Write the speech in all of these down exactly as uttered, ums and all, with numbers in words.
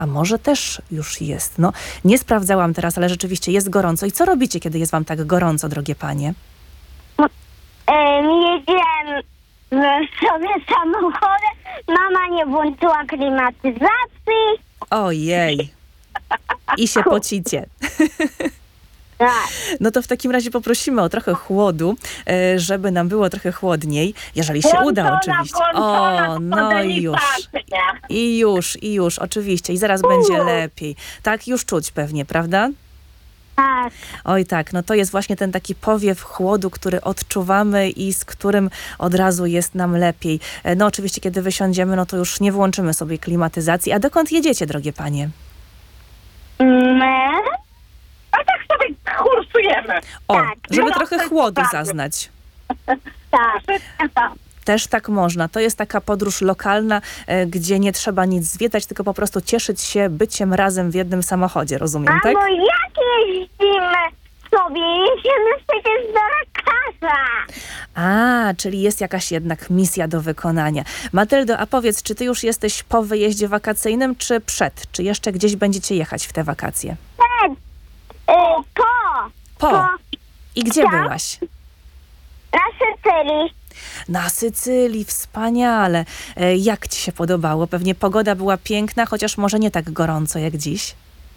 A może też już jest? No, nie sprawdzałam teraz, ale rzeczywiście jest gorąco. I co robicie, kiedy jest wam tak gorąco, drogie panie? Jedziemy sobie samochodem. Mama nie włączyła klimatyzacji. Ojej. I się pocicie. Tak. No to w takim razie poprosimy o trochę chłodu, e, żeby nam było trochę chłodniej, jeżeli się uda Włączona, oczywiście. włączona, O, no i już. delikatnie. I już, i już, oczywiście. I zaraz będzie lepiej. Tak, już czuć pewnie, prawda? Tak. Oj tak, no to jest właśnie ten taki powiew chłodu, który odczuwamy i z którym od razu jest nam lepiej. E, No oczywiście, kiedy wysiądziemy, no to już nie włączymy sobie klimatyzacji. A dokąd jedziecie, drogie panie? My? A tak sobie kursujemy. O, Tak, żeby no, trochę to jest chłodu tak. zaznać. Tak. Tak. Też tak można. To jest taka podróż lokalna, e, gdzie nie trzeba nic zwiedzać, tylko po prostu cieszyć się byciem razem w jednym samochodzie, rozumiem, tak? Mamo, jak jeździmy sobie? Jedziemy przecież do lekarza. A, czyli jest jakaś jednak misja do wykonania. Matyldo, a powiedz, czy ty już jesteś po wyjeździe wakacyjnym, czy przed? Czy jeszcze gdzieś będziecie jechać w te wakacje? Przed. Y, po. Po. Po. I gdzie Tak. byłaś? Na Sycylii. Na Sycylii, wspaniale. E, Jak ci się podobało? Pewnie pogoda była piękna, chociaż może nie tak gorąco jak dziś.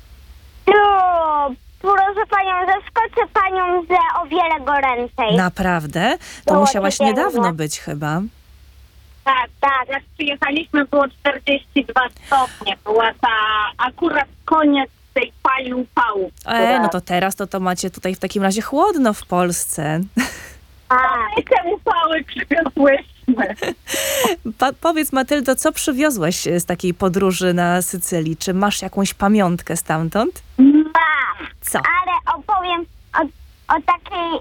No, proszę panią, zaskoczę panią, że o wiele goręcej. Naprawdę? To Było musiałaś cudownie. niedawno być chyba. Tak, tak. Jak przyjechaliśmy, było czterdzieści dwa stopnie. Była ta akurat koniec tej fali upału. E, no to teraz to, to macie tutaj w takim razie chłodno w Polsce. Tak. I te upały przywiozłyśmy. Pa- powiedz, Matyldo, co przywiozłaś z takiej podróży na Sycylii? Czy masz jakąś pamiątkę stamtąd? Mam. Co? Ale opowiem o, o takiej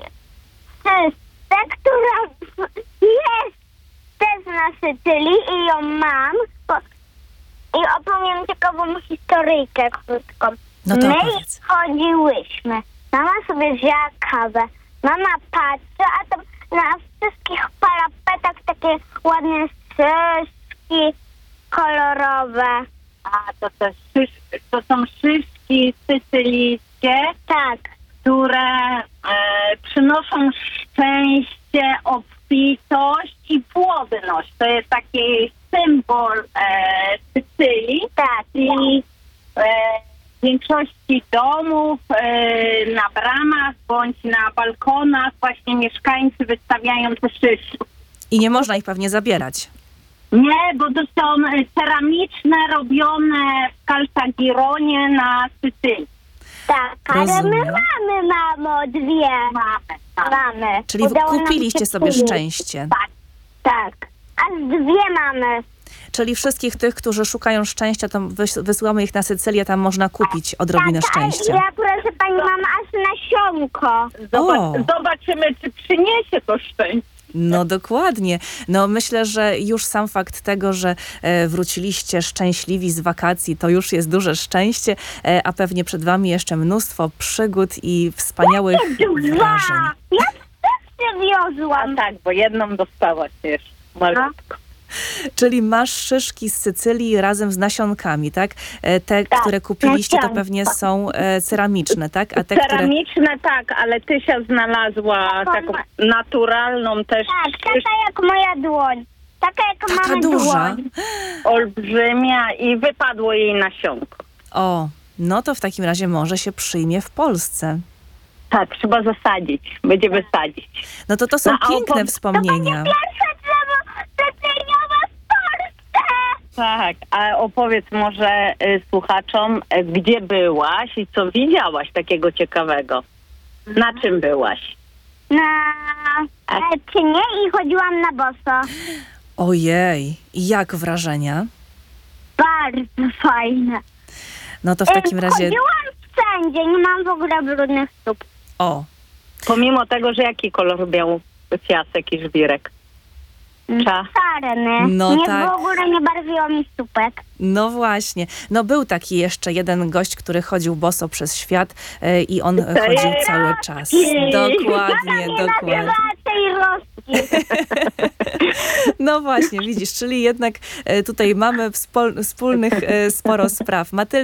systce, która jest też na Sycylii i ją mam. Bo, I opowiem ciekawą historyjkę krótką. No to My opowiedz. chodziłyśmy. Mama sobie wzięła kawę. Mama patrzy, a tam na wszystkich parapetach takie ładne szyszki kolorowe. A to, te szysz, to są szyszki sycylijskie, Tak. które e, przynoszą szczęście, obfitość i płodność. To jest taki symbol e, Sycylii. Tak. I e, w większości domów, e, na bramach bądź na balkonach właśnie mieszkańcy wystawiają te szyszki. I nie można ich pewnie zabierać. Nie, bo to są ceramiczne, robione w Caltagironie na Sycylii. Tak, ale Rozumiem. my mamy, mamo, dwie. Mamy, tak. Mamy. Czyli Udało nam kupiliście się sobie przynieść. szczęście. Tak. Tak. A dwie mamy. Czyli wszystkich tych, którzy szukają szczęścia, to wys- wysyłamy ich na Sycylię, tam można kupić odrobinę tak, szczęścia. Ja proszę pani, mam aż nasionko. Zobacz, O. zobaczymy, czy przyniesie to szczęście. No dokładnie. No myślę, że już sam fakt tego, że e, wróciliście szczęśliwi z wakacji, to już jest duże szczęście, e, a pewnie przed wami jeszcze mnóstwo przygód i wspaniałych Dwa. wrażeń. Ja też A przywiozłam. tak, bo jedną dostałaś jeszcze. Malutko. Czyli masz szyszki z Sycylii razem z nasionkami, tak? E, Te, Tak, które kupiliście, to nasionka. pewnie są e, ceramiczne, tak? A te, które... Ceramiczne tak, ale Tysia znalazła taką naturalną też Tak, taka jak moja dłoń. Taka jak Taka mamy duża. dłoń. olbrzymia i wypadło jej nasionko. O, no to w takim razie może się przyjmie w Polsce. Tak, trzeba zasadzić. Będziemy sadzić. No to to są No, a piękne opom- wspomnienia. Pierwsze drzewo sycyliowe w Polsce. Tak, a opowiedz może y, słuchaczom, y, gdzie byłaś i co widziałaś takiego ciekawego? Na czym byłaś? Na Leczynie i chodziłam na boso. Ojej, i jak wrażenia? Bardzo fajne. No to w takim Ym, razie... Chodziłam wszędzie, nie mam w ogóle brudnych stóp. O, Pomimo tego, że jaki kolor miał piasek i żwirek? Cza. Czarny. No nie tak. w ogóle nie barwiło mi stópek. no właśnie. No był taki jeszcze jeden gość, który chodził boso przez świat e, i on chodził cały czas. Dokładnie, Nie dokładnie. nazywała tej roz... No właśnie, widzisz, czyli jednak e, tutaj mamy wspol- wspólnych e, sporo spraw. Matylda